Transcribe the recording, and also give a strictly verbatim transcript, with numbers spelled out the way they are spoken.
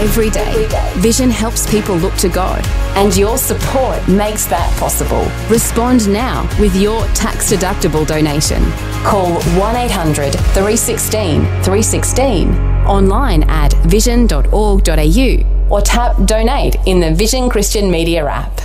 every day. Vision helps people look to God, and your support makes that possible. Respond now with your tax-deductible donation. Call one eight hundred, three one six, three one six, online at vision dot org dot a u or tap Donate in the Vision Christian Media app.